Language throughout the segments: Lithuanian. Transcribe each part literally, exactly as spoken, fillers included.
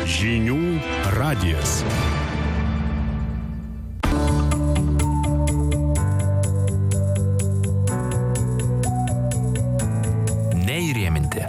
Žinių radijas. Neįrėminti.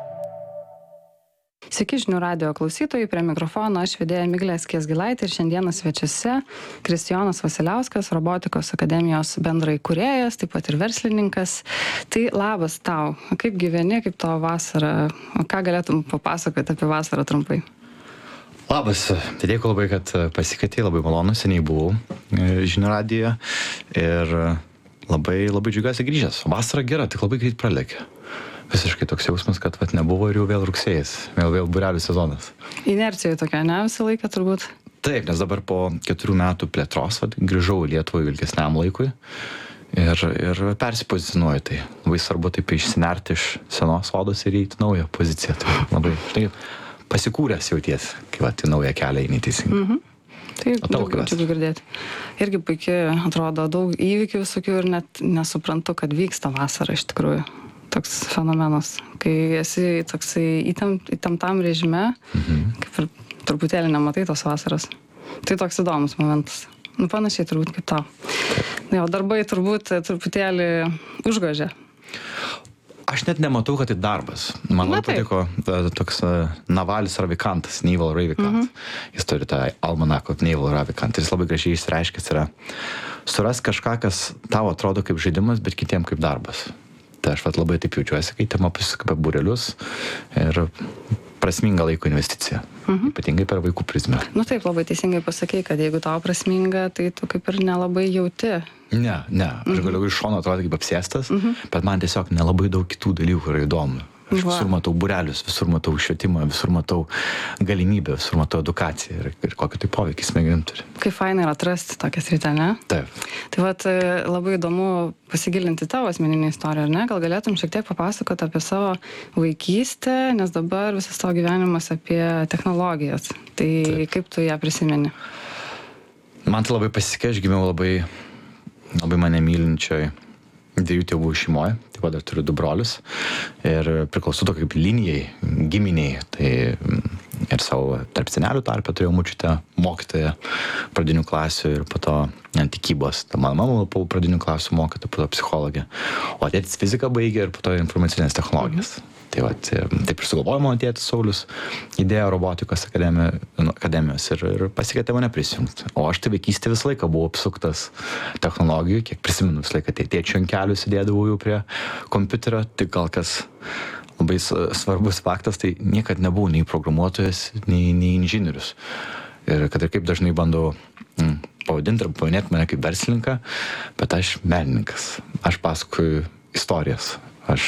Sveiki žinių radijo klausytojai, prie mikrofono aš vedėja Miglė Skiesgilaitė ir šiandieną svečiuose Kristijonas Vasiliauskas, Robotikos akademijos bendraįkūrėjas, taip pat ir verslininkas. Tai labas tau, kaip gyveni, kaip tavo vasara, ką galėtum papasakoti apie vasarą trumpai? Labas, tai dėkui labai, kad pasikvietei, labai malonu, seniai buvau žinių radijoje ir labai, labai džiugiuosi grįžęs. Vasara gera, tik labai greit pralėkė. Visiškai toks jausmas, kad vat, nebuvo ir jau vėl rugsėjas, vėl vėl būrelių sezonas. Inercija tokia, ne visą laiką turbūt? Taip, nes dabar po keturių metų plėtros vat, grįžau į Lietuvą ilgesniam laikui ir, ir persipozicionuoju. Tai labai svarbu taip išsinerti iš senos vados ir įeiti naują poziciją. Tai labai štai, pasikūręs jauties, kai vat, į naują kelią eini teisingai. Mhm. Tai džiugu girdėti. Irgi puikiai atrodo, daug įvykių visokių ir net nesuprantu, kad vyksta vasara iš tikrųjų. Toks fenomenas, kai esi toksai įtem, įtemptam režime, mhm. kaip ir truputėlį nematai tos vasaros. Tai toks įdomus momentas. Nu, panašiai turbūt kaip tau. Jo, darbai turbūt truputėlį užgožia. Aš net nematau, kad tai darbas. Man labai patiko toks Navalis Ravikantas, Naval Ravikant. Mhm. Jis turi tą almanako Naval Ravikant. Jis labai gražiai išsireiškęs yra suras kažką, kas tau atrodo kaip žaidimas, bet kitiem kaip darbas. Tai aš vat labai taip jaučiuosi, kai tema pasisakė būrelius ir prasminga laiko investicija, mhm. ypatingai per vaikų prizmę. Nu taip, labai teisingai pasakei, kad jeigu tau prasminga, tai tu kaip ir nelabai jauti. Ne, ne, aš mhm. galiu iš šono atrodyti kaip apsėstas, mhm. bet man tiesiog nelabai daug kitų dalykų yra įdomu. Aš visur matau būrelius, visur matau švietimą, visur matau galimybę, visur matau edukaciją ir, ir kokį tai poveikį smegenim turi. Kaip faina yra atrasti tokią sritę, ne? Taip. Tai vat labai įdomu pasigilinti tavo asmeninį istoriją, ar ne? Gal galėtum šiek tiek papasakoti apie savo vaikystę, nes dabar visas tavo gyvenimas apie technologijas. Tai Taip. Kaip tu ją prisimeni? Man tai labai pasisekė, aš gimiau labai, labai mane mylinčioj dviejų tėvų šeimoje, taip pat dar turiu du brolius ir priklausau to kaip linijai, giminiai, tai ir savo tarp senelių tarpę turėjau močiutę, mokytoją pradinių klasių ir po to tikybos, ta mano mama po pradinių klasių mokytoja, po to psichologė, o tėtis fiziką baigė ir po to informacinės technologijas. Mhm. Tai va, taip ir sugalvojo mano tėtis Saulius, idėja robotikos akademijos ir, ir pasikvietė mane prisijungti. O aš tai vaikystė visą laiką buvau apsuktas technologijų, kiek prisimenu visą laiką, tai tėčių ant kelių sėdėdavau jau prie kompiuterio, tik gal kas labai svarbus faktas, tai niekad nebuvau nei programuotojas, nei, nei inžinierius. Ir kad ir kaip dažnai bandau mm, pavadinti ar paminėti mane kaip verslininką, bet aš menininkas, aš pasakoju istorijas, aš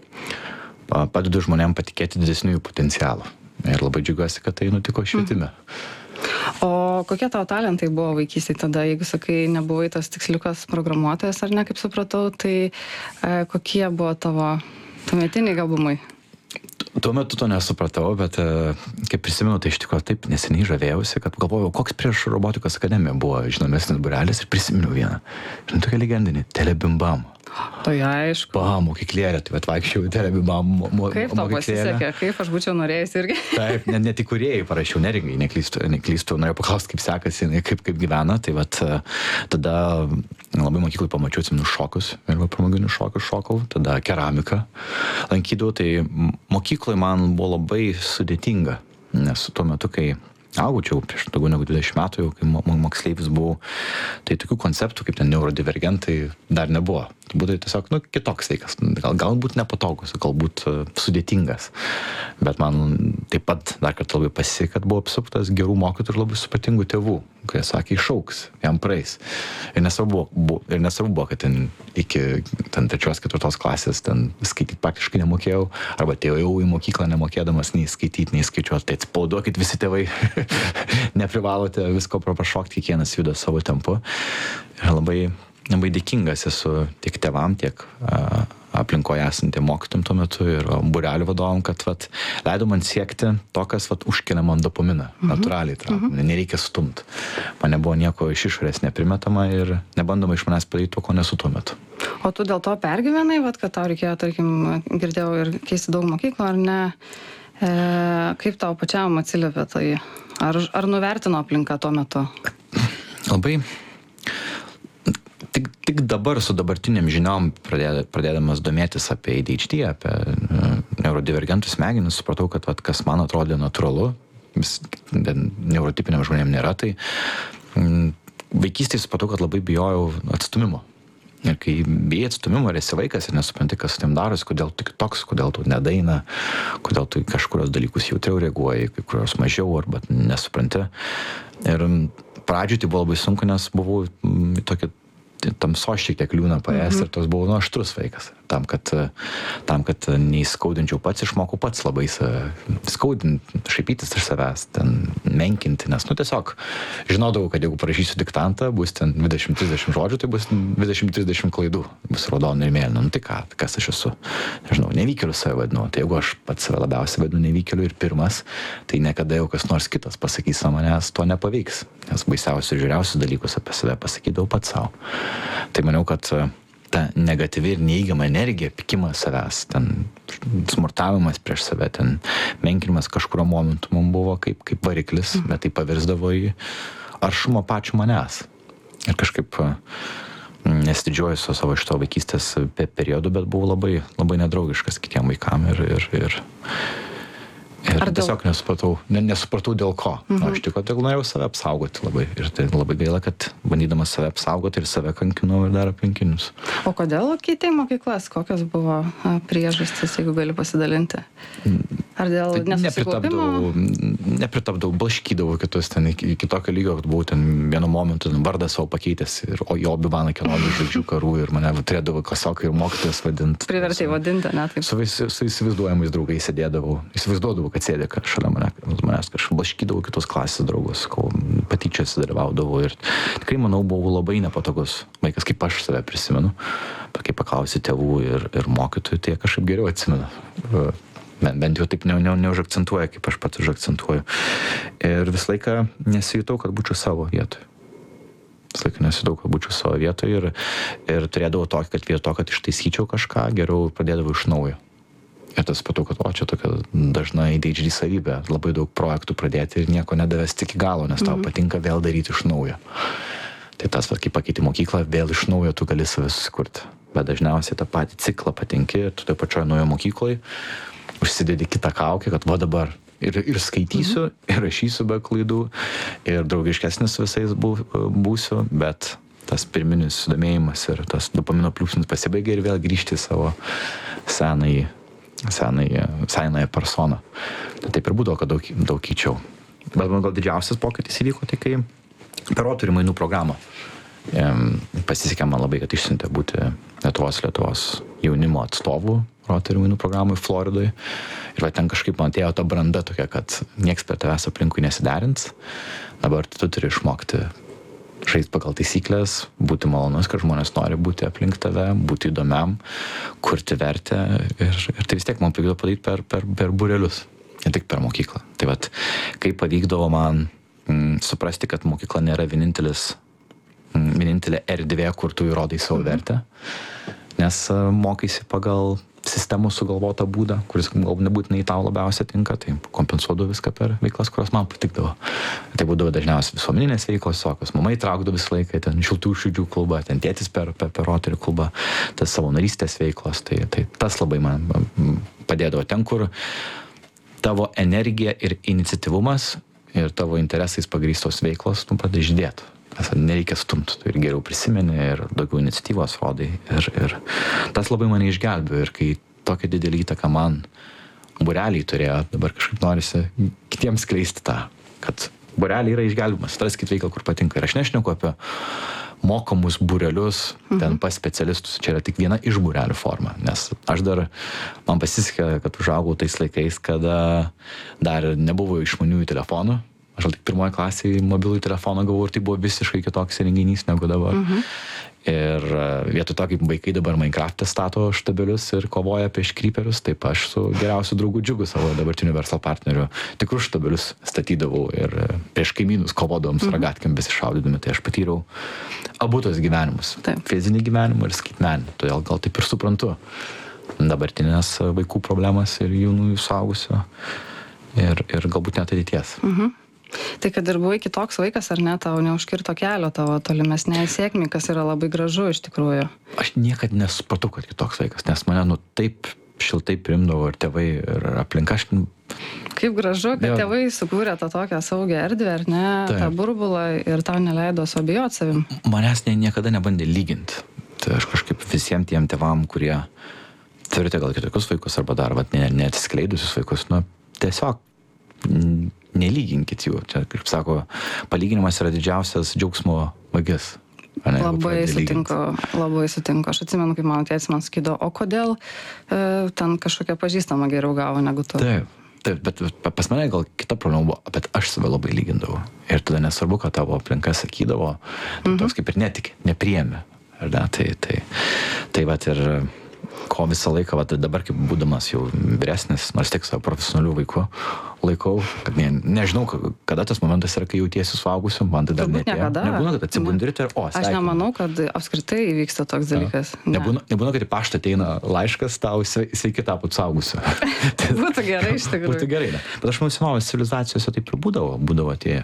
padedu žmonėm patikėti didesnių jų potencialų. Ir labai džiugiuosi, kad tai nutiko švietime. O kokie tavo talentai buvo vaikystėje tada, jeigu sakai, nebuvai tas tiksliukas programuotojas ar ne, kaip supratau, tai e, kokie buvo tavo tuometiniai gabumai? Tuo metu to nesupratau, bet e, kaip prisimenu, tai iš tikrųjų taip neseniai žavėjausi, kad galvojau, koks prieš robotikos akademiją buvo žinomesnis būrelis ir prisimenu vieną. Žinau, tokia legendinė, Telebimbam. Tai aišku. Pa, mokyklėlė, tai atvaikščiau į Telebimbam mo, mo, kaip tau pasisekė, kaip aš būčiau norėjęs irgi. Taip, net ne tik kūrėjai parašiau, neringai, neklystu, neklystu, norėjau paklausti, kaip sekasi, kaip, kaip gyvena, tai vat tada labai mokyklai pamačiau atsimenu šokus ir pramoginius šokus šokau, tada keramiką lankydavau, tai mokykloje man buvo labai sudėtinga, nes tuo metu, kai augau prieš daugiau negu dvidešimt metų, jau kai moksleivis buvau, tai tokių konceptų kaip ten neurodivergentai dar nebuvo. Tai būtų tiesiog, nu, kitoks vaikas. Gal, galbūt nepatogus, galbūt uh, sudėtingas. Bet man taip pat dar kartą labai pasisekė, kad buvo apsuptas gerų mokytojų ir labai supratingų tėvų, kurie sakė, išauks, jam praeis. Ir nesvarbu buvo, ir nesvarbu buvo, kad ten iki ten trečios, ketvirtos klasės ten skaityti praktiškai nemokėjau, arba atėjau į mokyklą nemokėdamas nei skaityti, nei skaičiuoti. Tai atsipalaiduokit visi tėvai, neprivalote visko prašokti, kiekvienas juda savo tempu. Ir labai labai dėkingas esu tiek tėvam, tiek a, aplinkoje esantiem mokytojam tuo metu ir būrelių vadovam, kad vat, leido man siekti to, kas vat, užkelia man dopaminą, mhm. natūraliai traukia, mhm. nereikia stumt. Man nebuvo nieko iš išorės neprimetama ir nebandoma iš manęs padaryti to, ko nesu tuo metu. O tu dėl to pergyvenai, vat, kad tau reikėjo, tarkim, girdėjau ir keisti daug mokyklų, ar ne? E, kaip tau pačiam atsiliepė tai? Ar, ar nuvertino aplinką tuo metu? Labai. Tik, tik dabar su dabartiniam žiniom pradėd, pradėdamas domėtis apie A D H D, apie uh, neurodivergentų smegenis, supratau, kad vat, kas man atrodė natūralu, vis, neurotipiniam žmonėm nėra, tai mm, vaikystėje supratau, kad labai bijojau atstumimo. Ir kai bijai atstumimo ir esi vaikas ir nesupranti, kas su tim darosi, kodėl tik toks, kodėl tu nedaina, kodėl tu kažkurios dalykus jautriau reaguoji, kai kurios mažiau arba nesupranti. Ir pradžioj tai buvo labai sunku, nes buvau tokia tamso šiek tiek liūną paės mhm. ir tos buvau nu, aštrus vaikas. Tam, kad, tam, kad neįskaudinčiau pats, išmokau pats labai skaudinti, šaipytis iš savęs, ten menkinti, nes, nu, tiesiog žinodavau, kad jeigu parašysiu diktantą, bus ten dvidešimt trisdešimt žodžių, tai bus dvidešimt trisdešimt klaidų, bus raudona ir mėlyna. Nu, tai ką, kas aš esu? Nežinau, nevykėliu save vadinu. Tai jeigu aš pats save labiausiai vadinu nevykėliu ir pirmas, tai niekada jau kas nors kitas pasakys manęs, to nepaveiks. Nes baisiausius ir žiūriausius dalykus apie save pasakydavau pats savo. Tai maniau, kad ta negatyvi ir neįgiama energija, pikimas savęs, ten smurtavimas prieš save, ten menkinimas kažkurio momentu man buvo kaip, kaip variklis, mm. bet tai pavirsdavo į aršumą pačių manęs. Ir kažkaip nesididžiuoju su savo šito vaikystės periodu, bet buvau labai, labai nedraugiškas kitiem vaikam ir, ir, ir, ir dėl... tiesiog nesupratau, ne, nesupratau dėl ko. Mhm. Aš tik kodėl norėjau save apsaugoti labai. Ir tai labai gaila, kad bandydamas save apsaugoti ir save kankinau ir dar aplinkinius. O kodėl keitei mokyklas? Kokios buvo priežastys, jeigu gali pasidalinti? Ar dėl tai nesusikaupimo? Nepritapdavau, nepritapdavau, blaškydavau kitus ten iki, iki tokio lygio, kad buvau ten vienu momentu vardą savo pakeitęs ir o jo Obi-Waną Kenobi žvaigždžių karų ir mane turėdavo klasiokai ir mokytojas vadinti. Privertei vadinti, ne taip? Su, su, su įsivaizduojamais draugais sėdėdavau, įsivaizduodavau, kad sėdė šalia mane, manęs kažkaip blaškydavau kitos klasės draugus, kol patyčiose dalyvaudavau ir tikrai, manau, buvau labai nepatogus vaikas, kaip aš save prisimenu, kai paklausiu tėvų ir, ir mokytojų, tai kažkaip geriau atsimenu. Bent jau taip ne, ne, neužakcentuoja, kaip aš pats užakcentuoju. Ir visą laiką nesijutau, kad būčiau savo vietoje. Visą laiką nesijutau, kad būčiau savo vietoje ir, ir turėdavau tokį, kad vietoj to, kad ištaisyčiau kažką, geriau pradėdavau iš naujo. Ir tas patau, kad o čia tokia dažna A D H D savybė, labai daug projektų pradėti ir nieko nedavesti iki galo, nes tau mhm. patinka vėl daryti iš naujo. Tai tas, va, kai pakeiti mokyklą, vėl iš naujo tu gali save susikurti. Bet dažniausiai tą patį ciklą patinki, tu tai pačioje naujo mokykloje užsidedi kitą kaukę, kad va dabar ir, ir skaitysiu, mhm. ir rašysiu be klaidų, ir draugiškesnis visais bū, būsiu, bet tas pirminis sudomėjimas ir tas dopamino pliūpsnis pasibaigia ir vėl grįžti į savo senąjį, senąjį, senąją personą. Tai taip ir būdavo, kad daug, daug keičiau. Bet man gal didžiausias pokytis įvyko, tai kai per Rotary mainų programą pasisekė man labai, kad išsiuntė būti Lietuvos, Lietuvos jaunimo atstovų Rotary mainų programai Floridoje. Ir va ten kažkaip man atėjo ta branda tokia, kad nieks prie tavęs aplinkui nesiderins. Dabar tu turi išmokti žaisti pagal taisyklės, būti malonus, kad žmonės nori būti aplink tave, būti įdomiam, kurti vertę. Ir, ir tai vis tiek man pavykdavo padaryti per, per, per būrelius, ne tik per mokyklą. Tai vat, kaip pavykdavo man mm, suprasti, kad mokykla nėra vienintelis vienintelė erdvė, kur tu įrodai savo vertę, nes mokaisi pagal sistemų sugalvotą būdą, kuris gal nebūtinai tau labiausiai tinka, tai kompensuodavo viską per veiklas, kurios man patikdavo. Tai būdavo dažniausiai visuomeninės veiklos, tokios mamai traukdavo visą laiką, ten šiltų širdžių klubą, ten tėtis per, per, per Rotary klubą, tas savanorystės veiklos, tai, tai tas labai man padėdavo ten, kur tavo energija ir iniciatyvumas ir tavo interesais pagrįstos veiklos, nu, pradeda žydėti. Nereikia stumti, tu ir geriau prisimeni ir daugiau iniciatyvos rodai. Ir, ir tas labai mane išgelbėjo. Ir kai tokia didelį įtaką man būreliai turėjo, dabar kažkaip norisi kitiems skleisti tą, kad būreliai yra išgelbimas. Atraskit veiklą, kur patinka. Ir aš nešneku apie mokamus būrelius, mhm. ten pas specialistus. Čia yra tik viena iš būrelių forma. Nes aš dar, man pasisekė, kad užaugau tais laikais, kada dar nebuvo išmaniųjų telefonų. Aš tik pirmoje klasėje mobilųjį telefoną gavau ir tai buvo visiškai kitoks renginys negu dabar. Mhm. Ir vietoj to, kaip vaikai dabar Minecraft'e stato štabelius ir kovoja prieš kryperius, taip aš su geriausiu draugu Džiugu, savo dabartiniu verslo partneriu, tikrus štabelius statydavau ir prieš kaimynus kovodavom su mhm. ragatkėm besišaudydami. Tai aš patyriau abu tos gyvenimus. Taip. Fizinį gyvenimą ir skaitmeninį. Todėl gal taip ir suprantu dabartinės vaikų problemas ir jaunųjų suaugusių ir, ir galbūt net ateities. Mhm. Tai kad ir buvai kitoks vaikas, ar ne, tau neužkirto kelio tavo tolimesnei sėkmei, kas yra labai gražu iš tikrųjų. Aš niekad nesupratau, kad kitoks vaikas, nes mane nu taip šiltai primdavo ir tėvai, ir aplinka. Aš... Kaip gražu, kad jo. Tėvai sukūrė tą tokią saugią erdvę, ar ne, taip. Tą burbulą ir tau neleido suabejoti savim. Manęs ne, niekada nebandė lyginti. Tai aš kažkaip visiems tiem tėvam, kurie turite gal kitokius vaikus arba dar vat, ne, neatskleidusius vaikus, nu, tiesiog nelyginkit jų. Čia, kaip sako, palyginimas yra didžiausias džiaugsmo vagis. Ne, labai sutinku, labai sutinku. Aš atsimenu, kaip mano tėtis man sakydavo, o kodėl e, ten kažkokia pažįstama geriau gavo negu tu. Taip, taip, bet pas mane gal kita problema buvo, bet aš save labai lygindavau. Ir tada nesvarbu, kad tavo aplinka sakydavo, mhm. toks kaip ir netikė, nepriėmė. Ar ne? Tai, tai, tai vat ir ko visą laiką, vat dabar kaip būdamas jau vyresnis, nors tiek savo profesionalių vaikų laikau, kad ne, nežinau, kada tas momentas yra, kai jautiesi suaugusiu, man tai dar netėjo. Nebūna, kad atsibundi ir o, sveikinu. Aš nemanau, kad apskritai įvyksta toks dalykas. Ne. Nebūna, nebūna, kad į paštą ateina laiškas tau, sveiki tapot suaugusiu. Būtų gerai iš tikrųjų. Būtų gerai, ne. Bet aš manau, senovės civilizacijose taip ir būdavo, būdavo tie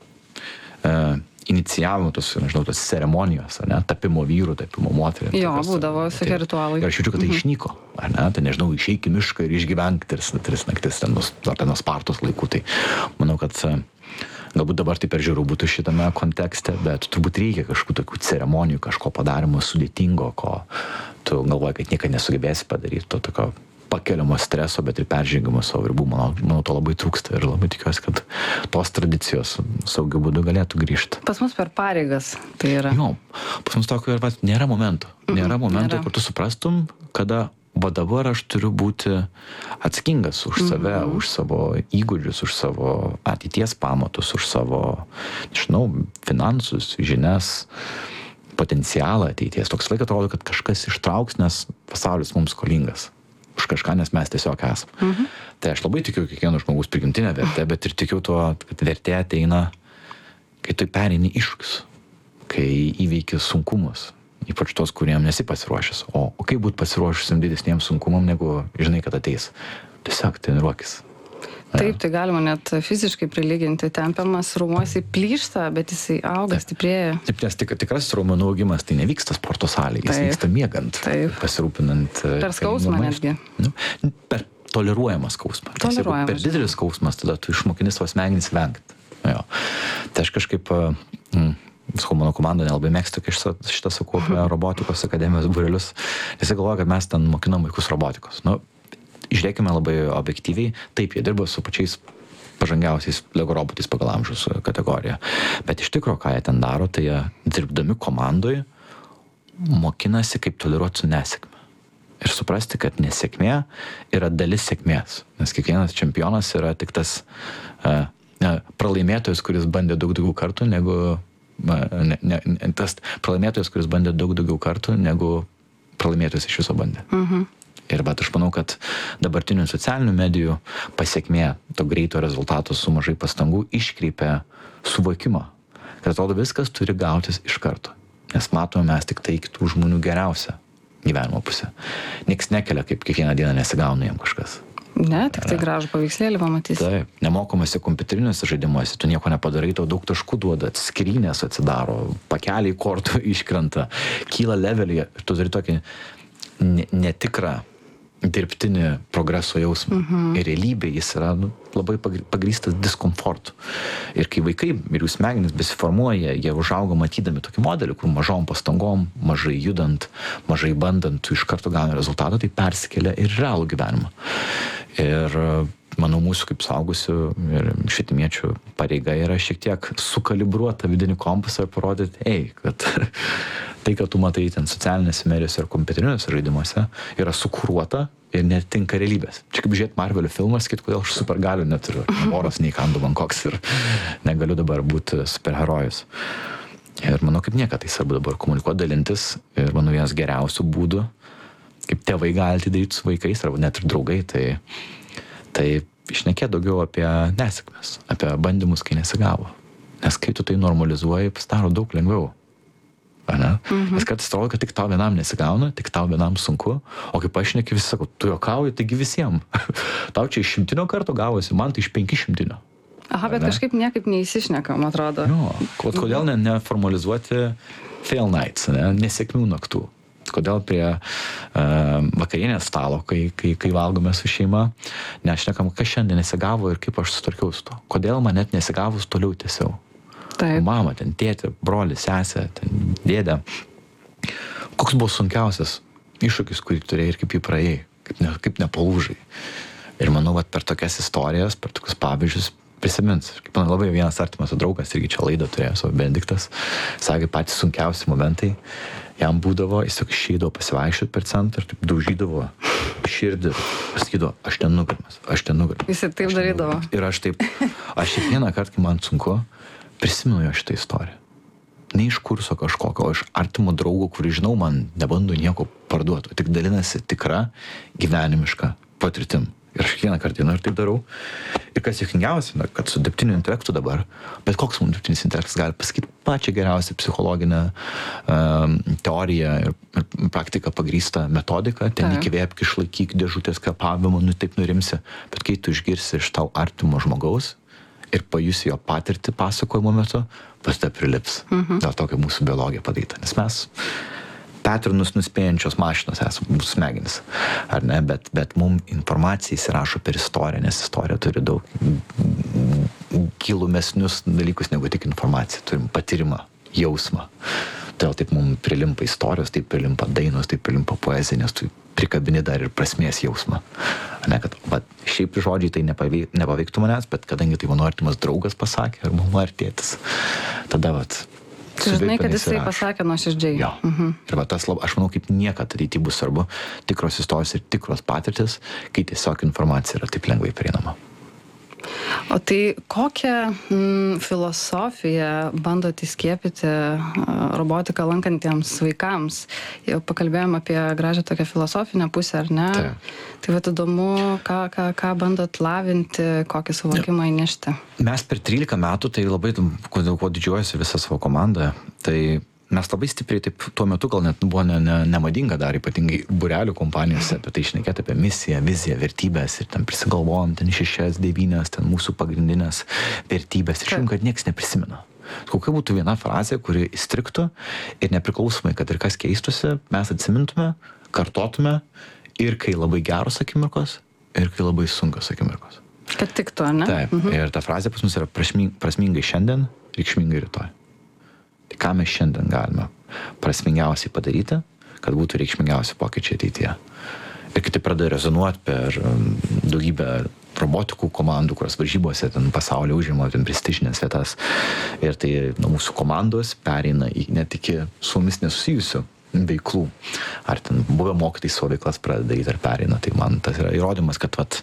uh, inicijavimo tos, nežinau, tos ceremonijos, ne, tapimo vyrų, tapimo moterį. Jo, būdavo visokie ritualai. Ir aš jaučiu, kad tai mhm. išnyko, ar ne, tai nežinau, išeik į mišką ir išgyvenk tris, tris naktis, ten nuo, nuo Spartos laikų, tai manau, kad galbūt dabar tai per žiūrų būtų šitame kontekste, bet turbūt reikia kažkokių tokių ceremonijų, kažko padarimo sudėtingo, ko tu galvoji, kad niekada nesugebėsi padaryti, to tokio pakeliamo streso, bet ir peržengimo savo ribų. Manau, manau, to labai trūksta ir labai tikiuosi, kad tos tradicijos saugiu būdu galėtų grįžti. Pas mus per pareigas tai yra. Jo, pas mus tokio ir nėra momento. Nėra momento, kur tu suprastum, kada va dabar aš turiu būti atsakingas už save, mm-hmm. už savo įgūdžius, už savo ateities pamatus, už savo, nežinau, finansus, žinias, potencialą ateities. Toks laikas atrodo, kad kažkas ištrauks, nes pasaulis mums skolingas. Už kažką, nes mes tiesiog esame. Mhm. Tai aš labai tikiu kiekvieno žmogaus prigimtinę vertę, bet ir tikiu tuo, kad vertė ateina, kai tu pereini iššūkius, kai įveiki sunkumus, ypač tos, kuriem nesi pasiruošęs. O, o kaip būti pasiruošusim didesniems sunkumam, negu žinai, kad ateis. Tiesiog treniruokis. Taip, tai galima net fiziškai prilyginti. Tempiamas raumuo jisai plyšta, bet jisai auga, Taip. stiprėja. Taip, nes tik, tikras raumenų augimas tai nevyksta sporto salėje, jis vyksta miegant, Taip. pasirūpinant. Per skausmą netgi. Nu, per toleruojamą skausmą. Toleruojamas. Per didelis skausmas, tada tu išmokini savo smegenis vengti. Jo. Tai aš kažkaip, mm, sakau, mano komanda nelabai mėgsta, kai šitą sakau apie robotikos akademijos būrelius. Jis galvoja, kad mes ten mokinam vaikus robotikos. Nu, žiūrėkime labai objektyviai, taip, jie dirba su pačiais pažangiausiais Lego robotais pagal amžiaus kategoriją. Bet iš tikrųjų, ką jie ten daro, tai jie dirbdami komandoje mokinasi, kaip toleruoti su nesėkme. Ir suprasti, kad nesėkmė yra dalis sėkmės. Nes kiekvienas čempionas yra tik tas uh, pralaimėtojas, kuris bandė daug daugiau kartų, negu uh, ne, ne, tas pralaimėtojas, kuris bandė daug daugiau kartų, negu pralaimėtojas iš viso bandė. Mhm. Ir bet aš manau, kad dabartinių socialinių medijų pasiekmė to greito rezultato su mažai pastangų iškreipia suvokimą. Kad atrodo viskas turi gautis iš karto. Nes matome mes tik tai kitų žmonių geriausią gyvenimo pusę. Niks nekelia, kaip kiekvieną dieną nesigauna jam kažkas. Ne, tik tai gražų paveikslėlį pamatysi. Taip, nemokamasi kompiuteriniuose žaidimuose, tu nieko nepadarai, tau daug taškų duoda, skrynės atsidaro, pakeliai kortų iškrenta, kyla levelį, tu turi tokį netikrą dirbtinį progreso jausmą. Mhm. Ir realybė jis yra nu, labai pagrįstas diskomfortu. Ir kai vaikai ir jų smegenys besiformuoja, jie užauga matydami tokį modelį, kur mažom pastangom, mažai judant, mažai bandant, tu iš karto gauni rezultatą, tai persikelia ir realų gyvenimą. Ir manau, mūsų kaip suaugusių ir švietimiečių pareiga yra šiek tiek sukalibruota vidinį kompasą ir parodyti, ei, kad tai, kad tu matai ten socialinėse medijose ir kompiuteriniuose žaidimuose, yra sukuruota ir netinka realybės. Čia kaip žiūrėti Marvelio filmą, sakyt, kodėl aš supergalių neturiu. Oras neįkandu man koks ir negaliu dabar būti superherojus. Ir manau, kaip niekada tai svarbu dabar komunikuoti, dalintis. Ir manau, vienas geriausių būdų, kaip tėvai gali daryti su vaikais, arba net ir draugai, tai, tai šnekėti daugiau apie nesėkmes, apie bandymus, kai nesigavo. Nes kai tu tai normalizuoji, pasidaro daug lengviau. ane? Mhm. Nes kartais atrodo, kad tik tau vienam nesigauna, tik tau vienam sunku, o kaip aš neki visi sako, tu juokauji, taigi visiems. Tau čia iš šimtinio karto gavosi, man tai iš penkišimtinio. Aha, bet ne? Kažkaip niekaip neįsišnekam, atrodo. Jo, kodėl ne, neformalizuoti fail nights, ne? Nesėkmių naktų. Kodėl prie uh, vakarienės stalo, kai, kai, kai valgome su šeima, nešnekam, kas šiandien nesigavo ir kaip aš sutvarkiau su to. Kodėl man net nesigavus toliau tiesiau. Taip. Mama, ten tėtė, broli, sesė, ten dėdė. Koks buvo sunkiausias iššūkis, kurį turėjai ir kaip jį praėjai, kaip, ne, kaip nepalūžai. Ir manau, kad per tokias istorijas, per tokius pavyzdžius prisimins. Kaip man labai vienas artimas draugas, irgi čia laidą turėjo, savo Benediktas, sakė, patys sunkiausi momentai, jam būdavo, jis tik išeidavo pasivaikščioti per centrą ir taip daužydavo širdį, pasakydavo, aš ten nugrimas, aš ten nugrimas. Jis ir taip darydavo. Ir aš taip, aš kiekvieną kartą, kai man sunku, prisimenu jo šitą istoriją. Ne iš kurso kažkokio, o iš artimo draugo, kurį žinau, man nebando nieko parduoti, tik dalinasi tikra gyvenimiška patirtim. Ir aš kiekvieną kartą ir taip darau. Ir kas juokingiausia, kad su dirbtiniu intelektu dabar, bet koks mums dirbtinis intelektas gali pasakyti pačią geriausią psichologinę um, teoriją ir, ir praktiką pagrįstą metodiką, ten įkvėpk, išlaikyk dėžutės kvėpavimo, nu taip nurimsi. Bet kai tu išgirsi iš tau artimo žmogaus ir pajusi jo patirtį pasakojimo metu, pas te prilips. Mhm. Dėl to, kaip mūsų biologija padaryta. Nes mes petrinus nuspėjančios mašinos esame, mūsų smegenys, ar ne, bet, bet mums informacija įsirašo per istoriją, nes istorija turi daug gilumesnius dalykus negu tik informacija. Turim patyrimą, jausmą. Todėl taip mums prilimpa istorijos, taip prilimpa dainos, taip prilimpa poezija, nes tu prikabini dar ir prasmės jausmą. Ne, kad va, šiaip žodžiai tai nepaveik, nepaveiktų manęs, bet kadangi tai mano artimas draugas pasakė, ar mano artėtis, tada vat, tu žinai, kad jisai pasakė nuoširdžiai. Jo. Mhm. Ir va tas, aš manau, kaip niekad ateityje bus svarbu tikros istorijos ir tikros patirtis, kai tiesiog informacija yra taip lengvai prieinama. O tai kokią mm, filosofiją bandot įskiepyti robotiką lankantiems vaikams? Jau pakalbėjom apie gražią tokią filosofinę pusę, ar ne? Tai, tai vat įdomu, ką, ką, ką bandot lavinti, kokį suvokimą įnešti. Mes per trylika metų, tai labai, kuo, kuo didžiuojasi visą savo komandą, tai mes labai stipriai, taip, tuo metu gal net buvo ne, ne, nemadinga dar, ypatingai būrelių kompanijose, apie tai šnekėti apie misiją, viziją, vertybės ir ten prisigalvojom, ten šešias, devynias, ten mūsų pagrindinės vertybės ir šiandien, kad nieks neprisimena. Kokia būtų viena frazė, kuri įstriktų ir nepriklausomai, kad ir kas keistusi, mes atsimintume, kartotume ir kai labai geros akimirkos, ir kai labai sunkios akimirkos. Kad tiktų, ar ne? Taip, mhm. Ir ta frazė pas mus yra prasmingai šiandien, reikšmingai rytoj. Tai ką mes šiandien galime prasmingiausiai padaryti, kad būtų reikšmingiausi pokyčiai ateityje. Ir kiti pradeda rezonuoti per daugybę robotikų komandų, kurios varžybose ten pasaulyje užima ten prestižinės vietas. Ir tai nu, mūsų komandos pereina į net iki su mumis nesusijusių veiklų. Ar ten buvę mokytojai savo veiklas pradeda daryti ar pereina. Tai man tas yra įrodymas, kad vat,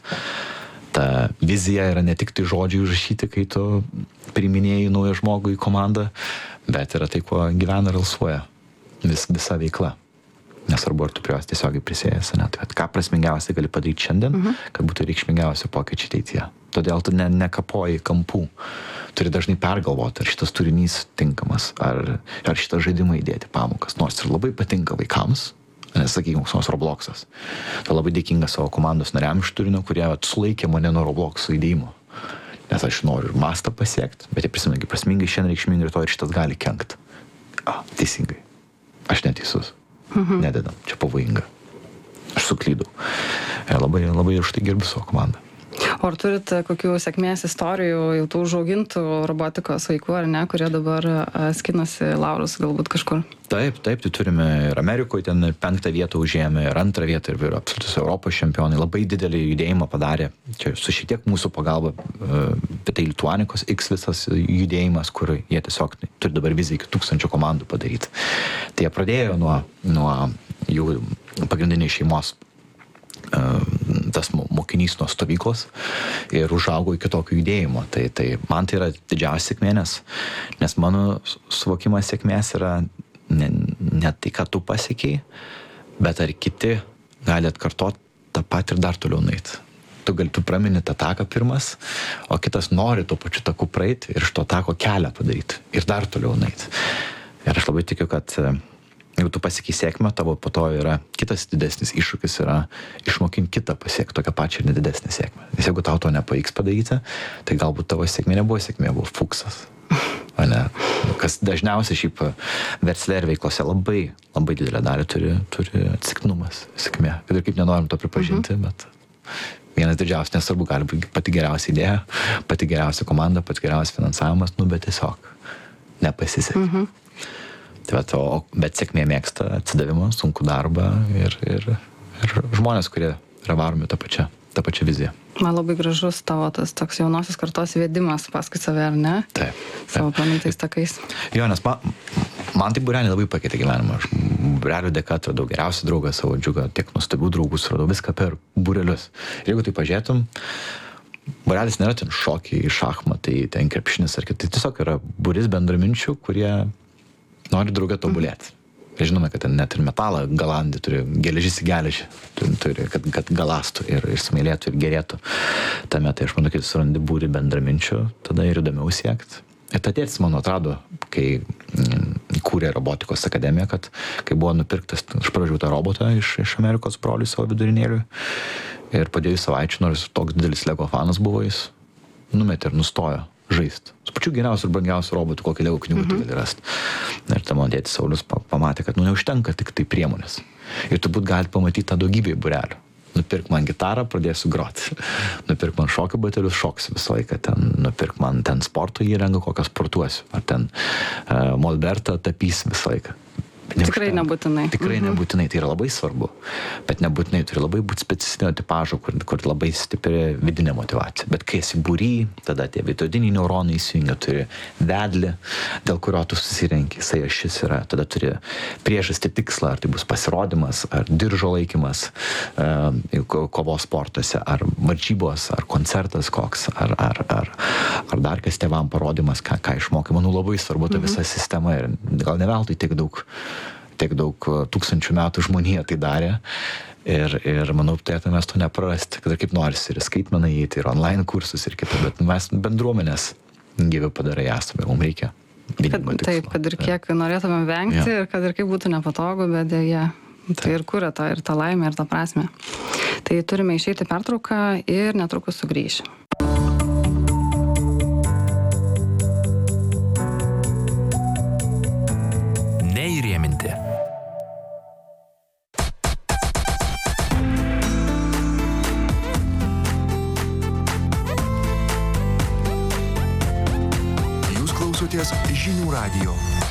ta vizija yra ne tik tai žodžiai užrašyti, kai tu priiminėjai naują žmogų į komandą, bet yra tai, kuo gyvena ir alsuoja vis, visa veikla. Nesvarbu, ar tu prie jos tiesiogiai prisėjęs, ne? Tai ką prasmingiausiai gali padaryti šiandien, uh-huh. kad būtų reikšmingiausi pokyčiai ateityje. Todėl tu ne, nekapoji kampų. Turi dažnai pergalvoti, ar šitas turinys tinkamas, ar, ar šitą žaidimą įdėti pamokas. Nors ir labai patinka vaikams, nes, sakykime, koks nors Robloxas. Tai labai dėkinga savo komandos nariam iš turinio, kurie sulaikė mane nuo Robloxo įdėjimo. Nes aš noriu ir mastą pasiekti, bet jie prisimena, kaip prasmingai šiandien reikšmingai rytoj ir šitas gali kenkt. A, teisingai. Aš neteisus. Mhm. Nededam. Čia pavojinga. Aš suklydau. E, labai, labai už tai gerbiu savo komandą. O ar turit kokių sėkmės istorijų jau tų užaugintų robotikos vaikų, ar ne, kurie dabar skinasi laurus galbūt kažkur? Taip, taip, tai turime ir Amerikoje ten penktą vietą užėmė, ir antrą vietą, ir absoliutus Europos čempionai. Labai didelį judėjimą padarė. Čia su šitiek mūsų pagalba, bet tai Lituanikos X visas judėjimas, kur jie tiesiog turi dabar viziją iki tūkstančio komandų padaryti. Tai jie pradėjo nuo, nuo jų pagrindinės šeimos tas mokinys nuo stovyklos ir užaugo iki tokio judėjimo. Tai, tai man tai yra didžiausia sėkmė, nes, nes mano suvokimas sėkmės yra ne, ne tai, ką tu pasiekiai, bet ar kiti gali atkartoti tą patį ir dar toliau nueiti. Tu gali, tu pramini tą taką pirmas, o kitas nori tuo pačiu taku praeiti ir iš to tako kelią padaryti ir dar toliau nueiti. Ir aš labai tikiu, kad jeigu tu pasiekai sėkmę, tavo po to yra kitas didesnis iššūkis yra išmokinti kitą pasiekti tokią pačią ir didesnį sėkmę. Nes jeigu tau to nepavyks padaryti, tai galbūt tavo sėkmė nebuvo sėkmė, buvo fuksas. O ne, kas dažniausiai šiaip versle ir veiklose labai, labai didelę dalį turi, turi atsitiktinumas, sėkmė. Kad ir kaip nenorim to pripažinti, mhm. bet vienas didžiausias, nesvarbu, gali būti pati geriausia idėja, pati geriausia komanda, pati geriausias finansavimas, nu, bet tiesiog nepasisekė. Mhm. Tai bet, o, bet sėkmė mėgsta atsidavimą, sunkų darbą ir, ir, ir žmonės, kurie yra varomi tą pačią, tą pačią viziją. Man labai gražus tavo tas toks jaunosios kartos vedimas paskui save, ar ne? Taip. Savo planuotais takais. Jo, nes man, man tai būreliai labai pakeitė gyvenimą. Aš būrelių dėka atradau geriausią draugą savo džiugą, tiek nuostabių draugų suradau viską per būrelius. Ir jeigu tai pažiūrėtum, būrelis nėra ten šokiai, šachmatai, ten krepšinis ar kitai. Tiesiog yra būris bendraminčių, kurie nori draugę tobulėti. Ir žinome, kad ten net ir metalą galandį turi, geležis į geležį, turi, kad, kad galastų ir, ir smėlėtų ir gerėtų. Tame, tai aš manau, kad surandi būrį bendraminčių, tada ir įdomiau siekti. Ir ta tėtis mano atrado, kai mm, kūrė robotikos akademiją, kad kai buvo nupirktas, aš pražiūrėjau tą robotą iš, iš Amerikos brolių savo vidurinėliui. Ir po dviejų savaičių, nors toks didelis Lego fanas buvo, jis numetė ir nustojo žaisti. Su pačiu geriausiu ir brangiausiu robotu, kokį Lego knygų tu gali rasti. Ir ta mano tėtis Saulius pamatė, kad nu neužtenka tik tai priemonės. Ir turbūt galite pamatyti tą daugybę būrelių. Nupirk man gitarą, pradėsiu groti. Nupirk man šokių batelius, šoksiu visą laiką. Ten, nupirk man ten sporto įrangą, kokią sportuosiu. Ar ten uh, molbertą tapys visą laiką. Tikrai nebūtinai. Tikrai mhm. nebūtinai, tai yra labai svarbu. Bet nebūtinai turi labai būti specifinio tipažo, kur, kur labai stipri vidinė motivacija. Bet kai esi būry, tada tie vidutiniai neuronai įsijungia, turi vedlį, dėl kurio tu susirenki, jisai ašis yra. Tada turi priežastį tikslą, ar tai bus pasirodymas, ar diržo laikymas e, kovos sportuose, ar varžybos, ar koncertas koks, ar, ar, ar, ar dar kas tėvam parodymas, ką, ką išmokai. Manau, labai svarbu ta visa mhm. sistema ir gal ne veltui tiek daug tiek daug tūkstančių metų žmonija tai darė ir, ir manau, turėtume mes to neprarasti, kad ir kaip nors ir skaitmenai įeiti, ir online kursus ir kitą, bet mes bendruomenės gyvi padarai esame, mums reikia. Kad, taip, kad ir kiek norėtume vengti ja. Ir kad ir kaip būtų nepatogu, bet dėja, tai ir kuria tą, ir tą laimę, ir tą prasmę. Tai turime išeiti pertrauką ir netrukus sugrįšim. Neįrėminti. Jūs klausotės Žinių radijo.